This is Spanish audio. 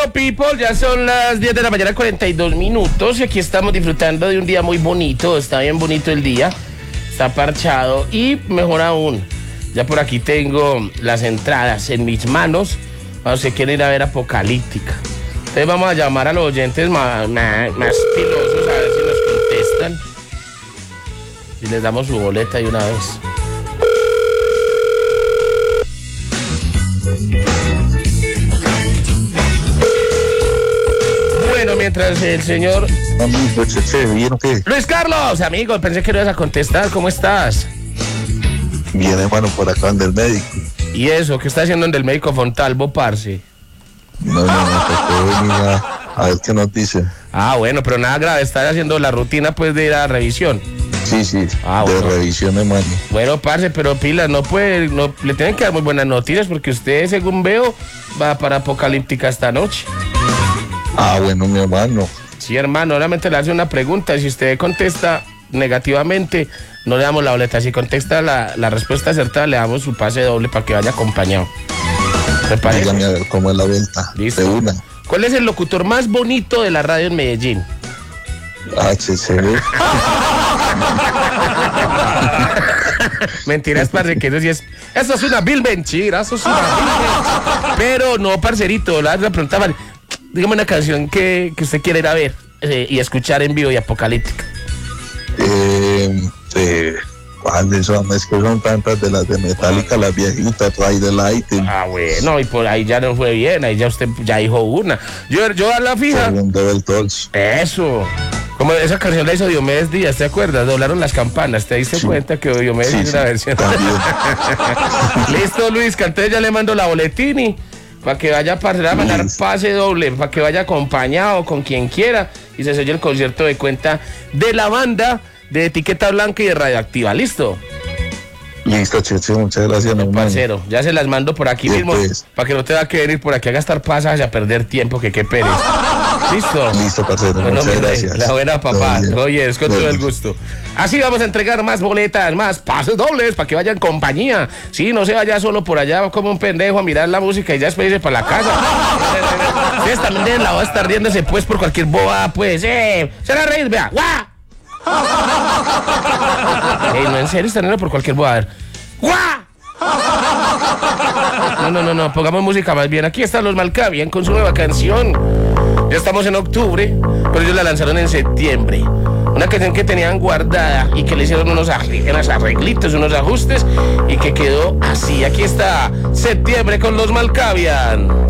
Bueno, people, ya son las 10 de la mañana, 42 minutos. Y aquí estamos disfrutando de un día muy bonito. Está bien bonito el día. Está parchado. Y mejor aún, ya por aquí tengo las entradas en mis manos. Para si quieren ir a ver Apocalíptica. Entonces vamos a llamar a los oyentes más pilosos a ver si nos contestan. Y les damos su boleta de una vez. Bueno, mientras el señor... Amigo, ¿bien o qué? Luis Carlos, amigo, pensé que no ibas a contestar. ¿Cómo estás? Bien, hermano, por acá anda el médico. ¿Y eso? ¿Qué está haciendo en el médico Fontalvo, parce? No, tocó venir a ver qué nos dice. Ah, bueno, pero nada grave. Está haciendo la rutina, pues, de ir a revisión. Sí, de bueno. Revisión, hermano. Bueno, parce, pero pilas, no le tienen que dar muy buenas noticias porque usted, según veo, va para Apocalíptica esta noche. Ah, bueno, mi hermano. Sí, hermano, solamente le hace una pregunta. Si usted contesta negativamente, no le damos la boleta. Si contesta la respuesta acertada, le damos su pase doble para que vaya acompañado. ¿Me parece? Dígame a ver cómo es la venta. Listo. De una. ¿Cuál es el locutor más bonito de la radio en Medellín? HCB. Mentiras, parce, que eso es una vil mentira, eso es una vil mentira. Pero no, parcerito, la preguntaba, dígame una canción que usted quiere ir a ver y escuchar en vivo y Apocalíptica. ¿Cuáles son? Es que son tantas de las de Metallica, las viejitas, Ride the Lightning. Ah, bueno, y por ahí ya no fue bien, ahí ya usted ya dijo una. Yo a la fija. Segundo del Torch. Eso. Como esa canción la hizo Diomedes Díaz, ¿te acuerdas? Doblaron las campanas, ¿te diste cuenta que Diomedes hizo una versión? Listo, Luis, que entonces ya le mando la boletini para que vaya a mandar pase doble, para que vaya acompañado con quien quiera y se selle el concierto de cuenta de la banda de Etiqueta Blanca y de Radioactiva. ¿Listo? Listo, Cheche, muchas gracias, hermano. Parcero, ya se las mando por aquí mismo, para que no te va a querer ir por aquí a gastar pasajes y a perder tiempo, que qué pereza. ¿Listo? Listo, parcero, bueno, muchas gracias. La buena, papá. Oye, es con todo el gusto. Así vamos a entregar más boletas, más pases dobles, para que vaya en compañía. Sí, no se vaya solo por allá como un pendejo a mirar la música y ya después irse para la casa. Ustedes también deben la va a estar riéndose, pues, por cualquier boba, pues. Se van a reír, vea. ¡Guau! No, en serio, están riendo por cualquier boba. A ver. ¡Guau! No, pongamos música más bien. Aquí están los Malkavian con su nueva canción. Ya estamos en octubre, pero ellos la lanzaron en septiembre. Una canción que tenían guardada y que le hicieron unos arreglitos, unos ajustes y que quedó así. Aquí está Septiembre con los Malkavian.